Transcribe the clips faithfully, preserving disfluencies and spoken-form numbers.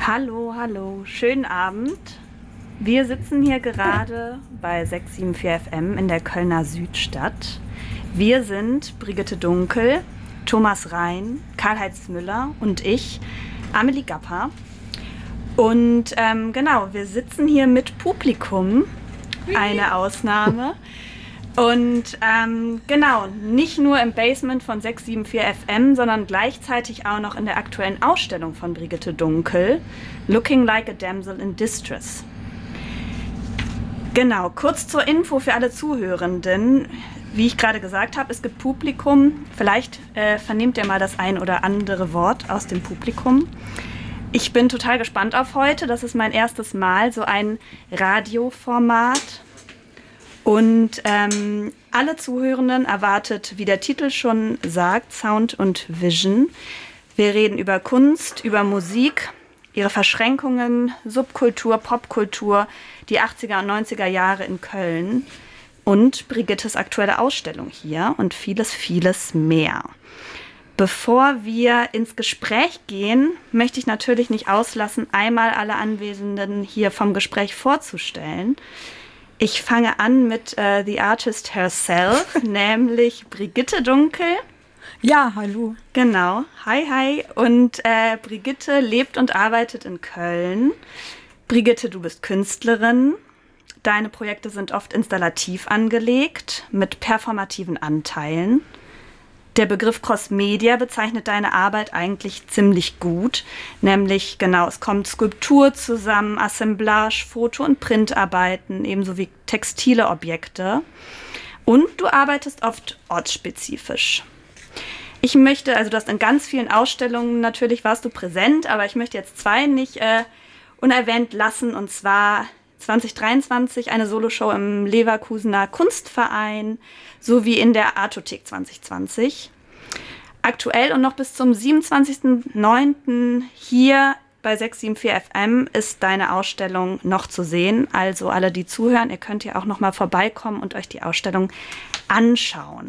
Hallo, hallo, schönen Abend. Wir sitzen hier gerade bei sechs sieben vier F M in der Kölner Südstadt. Wir sind Brigitte Dunkel, Thomas Rhein, Karl-Heinz Müller und ich, Amelie Gapper. Und ähm, genau, wir sitzen hier mit Publikum, eine Ausnahme. Und ähm, genau, nicht nur im Basement von sechs sieben vier F M, sondern gleichzeitig auch noch in der aktuellen Ausstellung von Brigitte Dunkel, Looking Like a Damsel in Distress. Genau, kurz zur Info für alle Zuhörenden. Wie ich gerade gesagt habe, es gibt Publikum. Vielleicht äh, vernehmt ihr mal das ein oder andere Wort aus dem Publikum. Ich bin total gespannt auf heute. Das ist mein erstes Mal, so ein Radioformat. Und ähm, alle Zuhörenden erwartet, wie der Titel schon sagt, Sound und Vision. Wir reden über Kunst, über Musik, ihre Verschränkungen, Subkultur, Popkultur, die achtziger und neunziger Jahre in Köln und Brigittes aktuelle Ausstellung hier und vieles, vieles mehr. Bevor wir ins Gespräch gehen, möchte ich natürlich nicht auslassen, einmal alle Anwesenden hier vom Gespräch vorzustellen. Ich fange an mit äh, The Artist herself, nämlich Brigitte Dunkel. Ja, hallo. Genau, hi, hi. Und äh, Brigitte lebt und arbeitet in Köln. Brigitte, du bist Künstlerin. Deine Projekte sind oft installativ angelegt, mit performativen Anteilen. Der Begriff Crossmedia bezeichnet deine Arbeit eigentlich ziemlich gut, nämlich genau, es kommt Skulptur zusammen, Assemblage, Foto- und Printarbeiten, ebenso wie textile Objekte. Und du arbeitest oft ortsspezifisch. Ich möchte, also du hast in ganz vielen Ausstellungen natürlich warst du präsent, aber ich möchte jetzt zwei nicht äh, unerwähnt lassen, und zwar zwanzig dreiundzwanzig eine Soloshow im Leverkusener Kunstverein sowie in der Artothek zwanzig zwanzig. Aktuell und noch bis zum siebenundzwanzigsten neunten hier bei sechs sieben vier F M ist deine Ausstellung noch zu sehen. Also alle, die zuhören, ihr könnt ja auch noch mal vorbeikommen und euch die Ausstellung anschauen.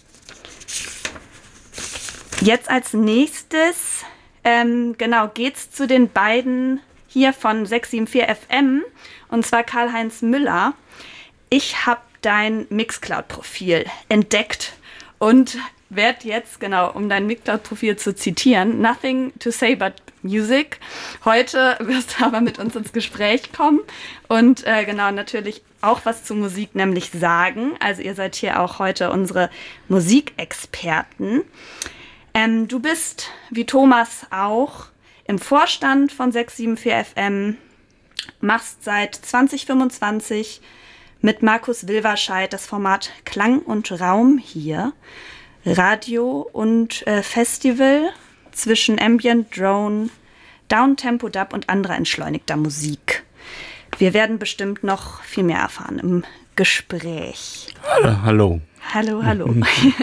Jetzt als nächstes ähm, genau geht's zu den beiden hier von sechs sieben vier F M, und zwar Karl-Heinz Müller. Ich habe dein Mixcloud-Profil entdeckt und werde jetzt, genau, um dein Mixcloud-Profil zu zitieren, nothing to say but music. Heute wirst du aber mit uns ins Gespräch kommen und äh, genau, natürlich auch was zu Musik nämlich sagen. Also ihr seid hier auch heute unsere Musikexperten. Ähm, du bist, wie Thomas auch, im Vorstand von sechs sieben vier F M, machst seit zwanzig fünfundzwanzig mit Markus Wilverscheid das Format Klang und Raum hier. Radio und äh, Festival zwischen Ambient, Drone, Downtempo, Dub und anderer entschleunigter Musik. Wir werden bestimmt noch viel mehr erfahren im Gespräch. Hallo. Hallo, hallo.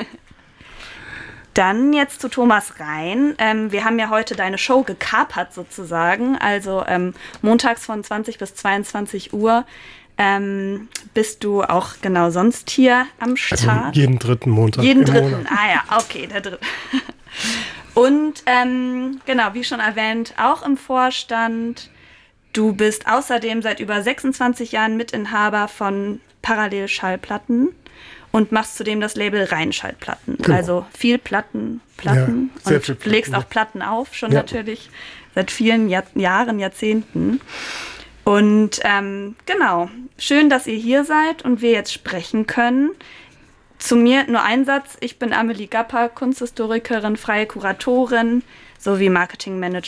Dann jetzt zu Thomas Rhein. Ähm, wir haben ja heute deine Show gekapert sozusagen. Also ähm, montags von zwanzig bis zweiundzwanzig Uhr ähm, bist du auch genau sonst hier am Start. Also jeden dritten Montag. Jeden im dritten, Monat. ah ja, okay, der dritte. Und ähm, genau, wie schon erwähnt, auch im Vorstand. Du bist außerdem seit über sechsundzwanzig Jahren Mitinhaber von Parallel Schallplatten und machst zudem das Label Rheinschallplatten. Genau. Also viel Platten, Platten Ja, sehr und viel du legst Platten, auch Platten auf, schon Ja. natürlich seit vielen Jahr- Jahren, Jahrzehnten. Und ähm, genau, schön, dass ihr hier seid und wir jetzt sprechen können. Zu mir nur ein Satz. Ich bin Amelie Gapper, Kunsthistorikerin, freie Kuratorin sowie Marketingmanagerin